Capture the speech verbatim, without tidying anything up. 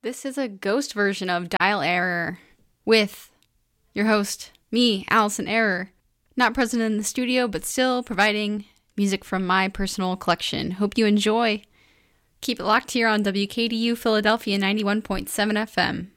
This is a ghost version of Dial Error with your host, me, Allison Error. Not present in the studio, but still providing music from my personal collection. Hope you enjoy. Keep it locked here on W K D U Philadelphia ninety-one point seven F M.